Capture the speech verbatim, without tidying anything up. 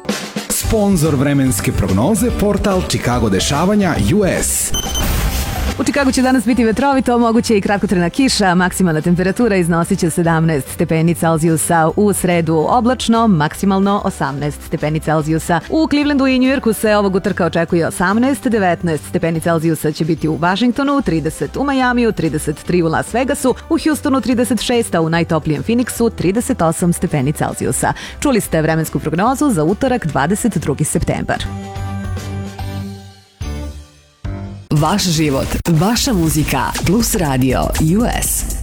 Sponzor vremenske prognoze, portal Chicago dešavanja U S. U Čikagu će danas biti vetrovito, moguće i kratkotrajna kiša, maksimalna temperatura iznosit će sedamnaest stepeni Celzijusa, u sredu oblačno, maksimalno osamnaest stepeni Celzijusa. U Clevelandu i Njujorku se ovog utorka očekuje osamnaest, devetnaest stepeni Celzijusa će biti u Vašingtonu, trideset u Majamiju, trideset tri u Las Vegasu, u Houstonu trideset šest, a u najtoplijem Phoenixu trideset osam stepeni Celzijusa. Čuli ste vremensku prognozu za utorak dvadeset drugi septembar. Vaš život, vaša muzika, Plus Radio U S.